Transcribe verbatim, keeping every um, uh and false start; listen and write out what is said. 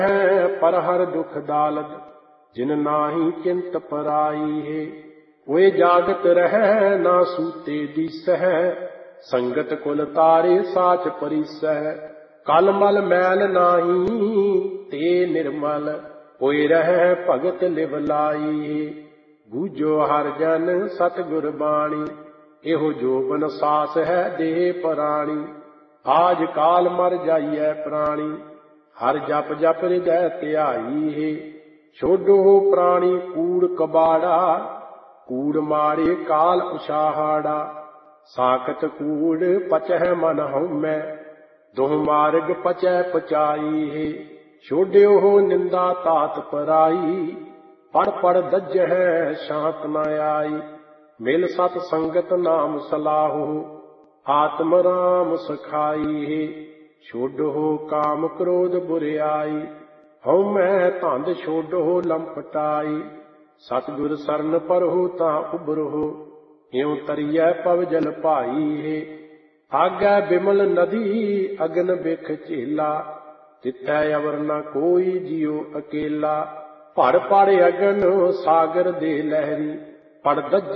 पर हर दुख दालद जिन नाही चिंत पराई है। कोई जागत रह ना सूते दिसह संगत कुल तारे साच परिसह। कल मल मैल नाही ते निर्मल कोई रह भगत लिव लाई है। बूझो हर जन सतगुर बाणी एहो जोबन सास है देह प्राणी। आज काल मर जाइए प्राणी हर जप जप हृदय ध्याई है। छोड़ो प्राणी कूड़ कबाड़ा कूड़ मारे काल उछाहाड़ा। साकत कूड़ पचह मन हउमै दोह मार्ग पचै पचाई है। छोड़ो हो निंदा तात पराई पढ़ पढ़ दज है शांत न आई। मिल सत संगत नाम सलाहो आत्म राम सखाई है। छोड़ो काम क्रोध बुरियाई हऊँ मैं धंध छोड़ो लंपटाई। सतगुर सरन परहु तां उबरहो इउं तरियै पव जल भाई है। आगै बिमल नदी अगन बिख झेला तिथै अवर न कोई जियो अकेला। भर पड़ अगन सागर दे लहरी पड़ दज